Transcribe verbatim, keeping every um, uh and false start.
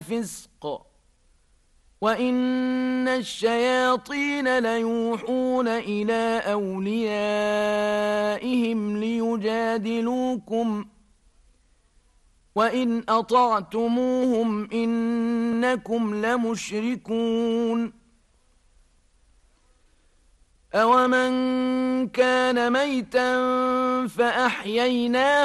فسق وإن الشياطين ليوحون إلى أوليائهم ليجادلوكم وإن أطعتموهم إنكم لمشركون أومن كان ميتا فأحييناه